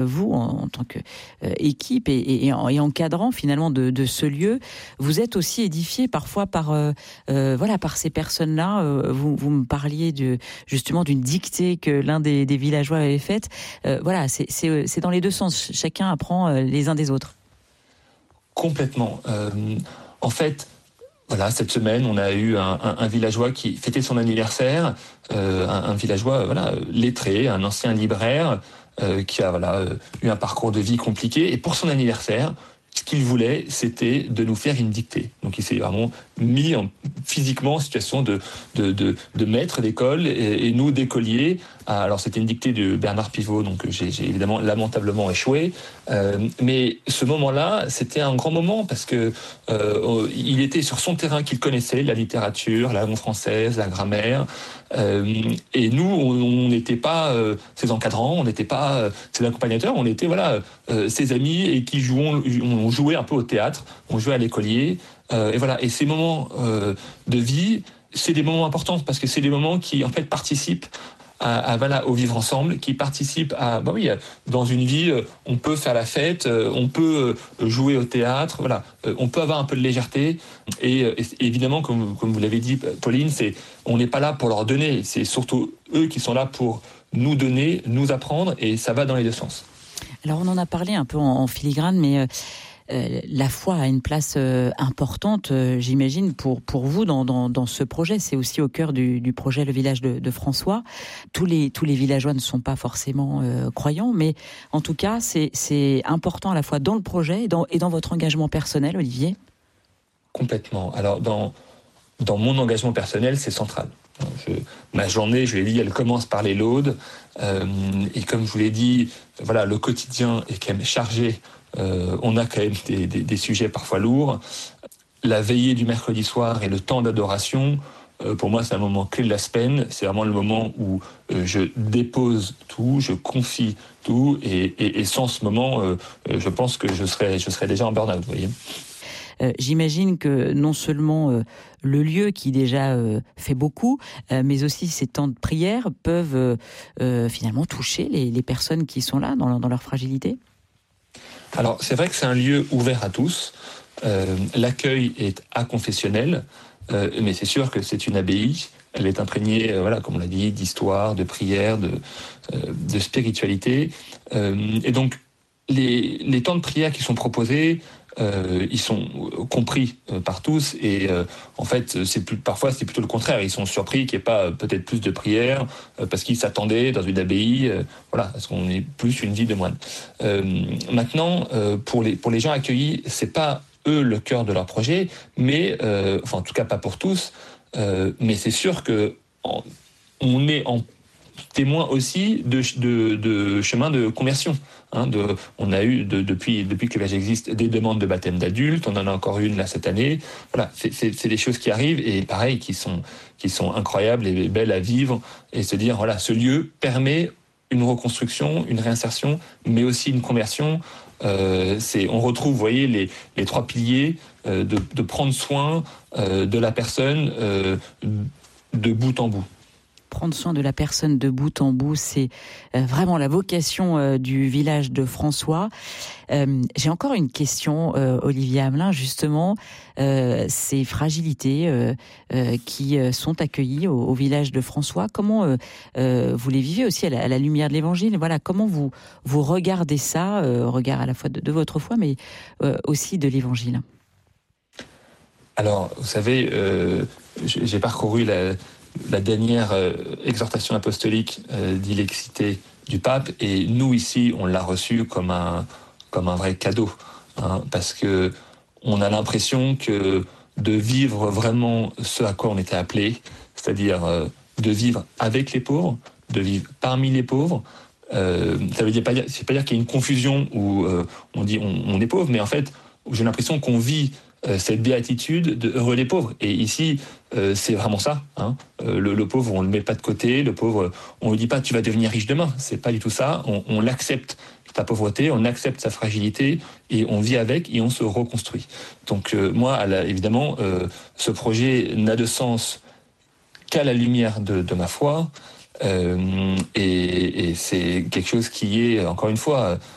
Vous, en tant qu'équipe et encadrant finalement de ce lieu, vous êtes aussi édifié parfois par ces personnes-là. Vous me parliez justement d'une dictée que l'un des villageois avait faite. C'est dans les deux sens. Chacun apprend les uns des autres. Complètement. En fait, voilà, cette semaine, on a eu un villageois qui fêtait son anniversaire, un villageois lettré, un ancien libraire, qui a eu un parcours de vie compliqué. Et pour son anniversaire, ce qu'il voulait, c'était de nous faire une dictée. Donc il s'est vraiment mis physiquement en situation de maître d'école et nous d'écoliers. Alors c'était une dictée de Bernard Pivot, donc j'ai évidemment lamentablement échoué. Mais ce moment-là, c'était un grand moment parce que il était sur son terrain qu'il connaissait, la littérature, la langue française, la grammaire. Et nous, on n'était pas ses encadrants, on n'était pas ses accompagnateurs, on était ses amis et qui on jouait un peu au théâtre, on jouait à l'écolier. Et ces moments de vie, c'est des moments importants parce que c'est des moments qui en fait participent au vivre ensemble, qui participent dans une vie, on peut faire la fête, on peut jouer au théâtre, on peut avoir un peu de légèreté. Et évidemment, comme vous l'avez dit, Pauline, on n'est pas là pour leur donner, c'est surtout eux qui sont là pour nous donner, nous apprendre, et ça va dans les deux sens. Alors on en a parlé un peu en filigrane, mais la foi a une place importante, j'imagine, pour vous dans ce projet. C'est aussi au cœur du projet Le Village de François. Tous les villageois ne sont pas forcément croyants, mais en tout cas, c'est important à la fois dans le projet et dans votre engagement personnel, Olivier. Complètement. Alors, dans mon engagement personnel, c'est central. Ma journée, je l'ai dit, elle commence par les laudes. Et comme je vous l'ai dit, le quotidien est quand même chargé. On a quand même des sujets parfois lourds. La veillée du mercredi soir et le temps d'adoration, pour moi, c'est un moment clé de la semaine. C'est vraiment le moment où je dépose tout, je confie tout. Et sans ce moment, je pense que je serais déjà en burn-out, vous voyez. J'imagine que non seulement le lieu qui déjà fait beaucoup, mais aussi ces temps de prière peuvent finalement toucher les personnes qui sont là dans leur fragilité. Alors, c'est vrai que c'est un lieu ouvert à tous. L'accueil est aconfessionnel, mais c'est sûr que c'est une abbaye. Elle est imprégnée, comme on l'a dit, d'histoire, de prière, de spiritualité. Et donc, les temps de prière qui sont proposés, ils sont compris par tous et en fait parfois c'est plutôt le contraire, ils sont surpris qu'il n'y ait pas peut-être plus de prières parce qu'ils s'attendaient dans une abbaye à ce qu'on ait plus une vie de moine. Maintenant pour les gens accueillis, c'est pas eux le cœur de leur projet, mais en tout cas pas pour tous, mais c'est sûr que on est en témoin aussi de chemin de conversion. On a eu depuis que le village existe des demandes de baptême d'adultes, on en a encore une là cette année. C'est des choses qui arrivent et pareil qui sont incroyables et belles à vivre et se dire ce lieu permet une reconstruction, une réinsertion, mais aussi une conversion. On retrouve, vous voyez, les trois piliers de prendre soin de la personne de bout en bout. Prendre soin de la personne de bout en bout, c'est vraiment la vocation du village de François. J'ai encore une question, Olivier Hamelin, justement, ces fragilités qui sont accueillies au village de François. Comment vous les vivez aussi à la lumière de l'Évangile ? Comment vous regardez ça, regard à la fois de votre foi, mais aussi de l'Évangile ? Alors, vous savez, j'ai parcouru la dernière exhortation apostolique d'Ilexité du pape, et nous ici on l'a reçu comme un vrai cadeau, parce que on a l'impression que de vivre vraiment ce à quoi on était appelé, c'est-à-dire de vivre avec les pauvres, de vivre parmi les pauvres. Ça veut pas dire qu'il y a une confusion où on dit on est pauvre, mais en fait j'ai l'impression qu'on vit cette béatitude de heureux les pauvres. Et ici, c'est vraiment ça. Le pauvre, on le met pas de côté. Le pauvre, on lui dit pas tu vas devenir riche demain. C'est pas du tout ça. On l'accepte, sa pauvreté, on accepte sa fragilité et on vit avec et on se reconstruit. Donc moi, évidemment, ce projet n'a de sens qu'à la lumière de ma foi. Et c'est quelque chose qui est, encore une fois,